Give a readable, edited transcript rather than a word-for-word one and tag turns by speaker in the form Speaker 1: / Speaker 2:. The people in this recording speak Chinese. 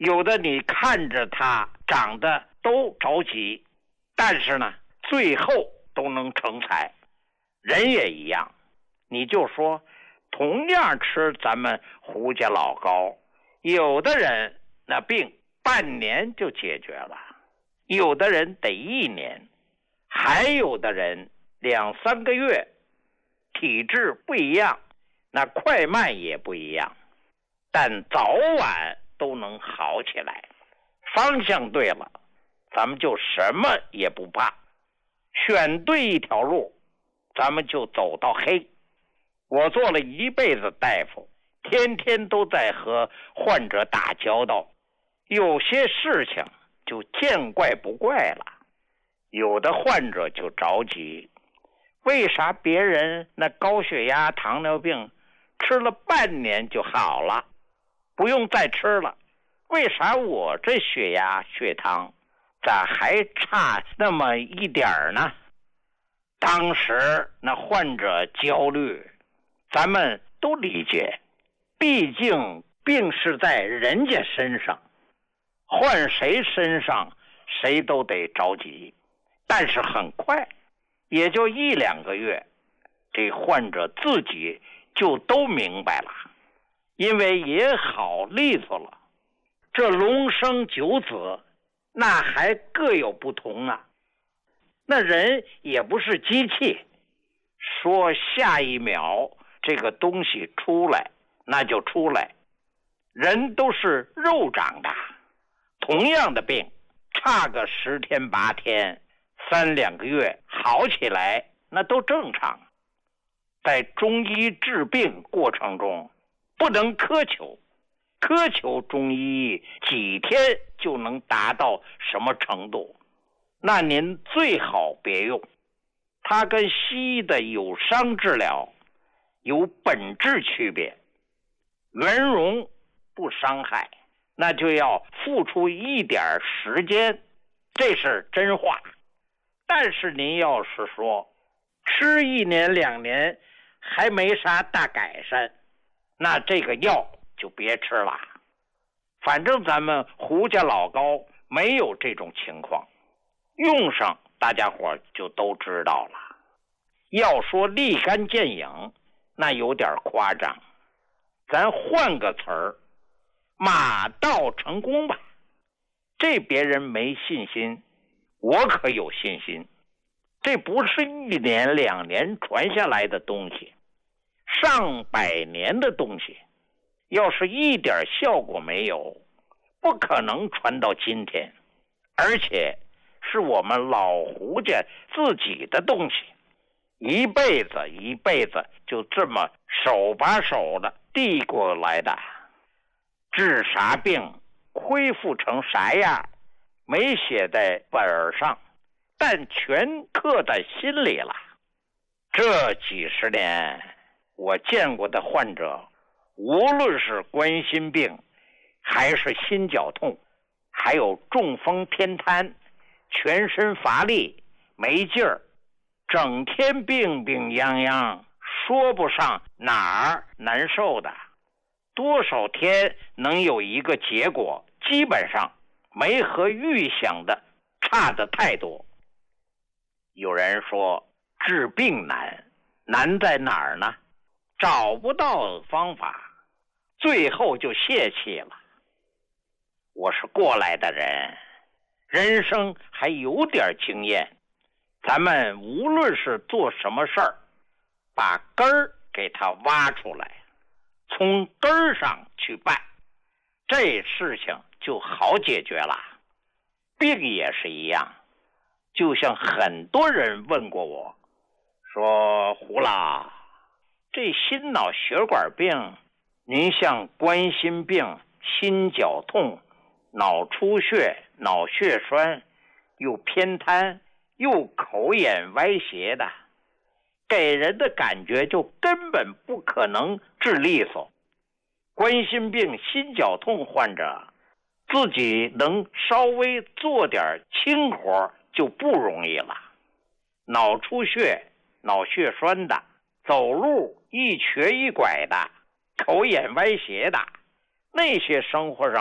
Speaker 1: 有的你看着他长得都着急，但是呢最后都能成才。人也一样，你就说同样吃咱们胡家老膏，有的人那病半年就解决了，有的人得1年，还有的人2、3个月，体质不一样，那快慢也不一样，但早晚都能好起来。方向对了，咱们就什么也不怕，选对一条路，咱们就走到黑。我做了一辈子大夫，天天都在和患者打交道，有些事情就见怪不怪了。有的患者就着急，为啥别人那高血压、糖尿病吃了半年就好了，不用再吃了，为啥我这血压、血糖咋还差那么一点呢？当时那患者焦虑，咱们都理解，毕竟病是在人家身上，换谁身上谁都得着急。但是很快，也就1、2个月，这患者自己就都明白了，因为也好利索了。这龙生九子，那还各有不同啊。那人也不是机器，说下一秒这个东西出来那就出来。人都是肉长的，同样的病差个10天8天3、2个月好起来那都正常。在中医治病过程中不能苛求中医几天就能达到什么程度，那您最好别用。它跟西医的有伤治疗有本质区别，圆融不伤害，那就要付出一点时间，这是真话。但是您要是说吃1年2年还没啥大改善，那这个药就别吃了。反正咱们胡家老膏没有这种情况，用上大家伙就都知道了。要说立竿见影，那有点夸张，咱换个词儿，马到成功吧。这别人没信心，我可有信心。这不是1年2年传下来的东西，上百年的东西，要是一点效果没有，不可能传到今天。而且是我们老胡家自己的东西，一辈子就这么手把手的递过来的。治啥病恢复成啥样没写在本上，但全刻在心里了。这几十年我见过的患者，无论是冠心病还是心绞痛，还有中风偏瘫，全身乏力没劲儿，整天病病殃殃，说不上哪儿难受的，多少天能有一个结果，基本上没和预想的差得太多。有人说治病难在哪儿呢？找不到方法，最后就泄气了。我是过来的人，人生还有点经验，咱们无论是做什么事儿，把根儿给它挖出来，从根儿上去办，这事情就好解决了。病也是一样，就像很多人问过我，说胡老，这心脑血管病，您像冠心病、心绞痛、脑出血、脑血栓，又偏瘫，又口眼歪斜的，给人的感觉就根本不可能治利索。冠心病、心绞痛患者自己能稍微做点轻活就不容易了。脑出血、脑血栓的，走路一瘸一拐的，口眼歪斜的，那些生活上